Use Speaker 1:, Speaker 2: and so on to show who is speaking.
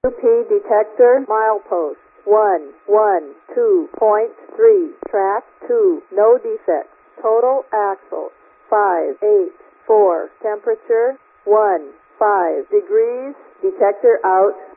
Speaker 1: UP detector milepost 112.3, track 2, no defects. Total axle 584, temperature 15 degrees, detector out.